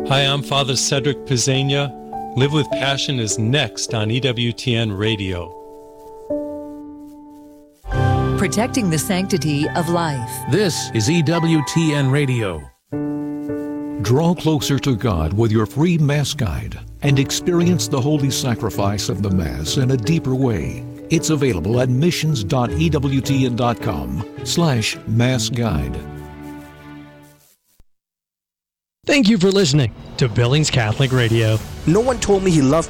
Hi, I'm Father Cedric Pizzania. Live with Passion is next on EWTN Radio. Protecting the sanctity of life. This is EWTN Radio. Draw closer to God with your free Mass Guide and experience the holy sacrifice of the Mass in a deeper way. It's available at missions.ewtn.com/Mass Guide. Thank you for listening to Billings Catholic Radio. No one told me he loved